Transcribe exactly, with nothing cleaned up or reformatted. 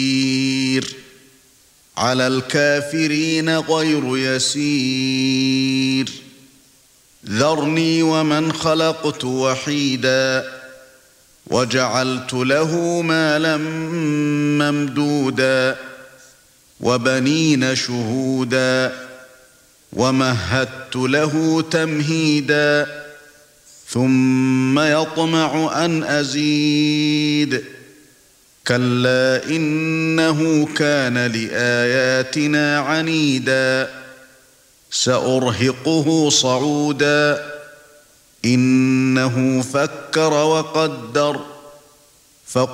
على الكافرين غير يسير ذرني ومن خلقت وحيدا وجعلت له مالا ممدودا وبنين شهودا ومهدت له تمهيدا ثم يطمع أن أزيد كلا إنه كان لآياتنا عنيدا سأرهقه صعودا إنه فكر وقدر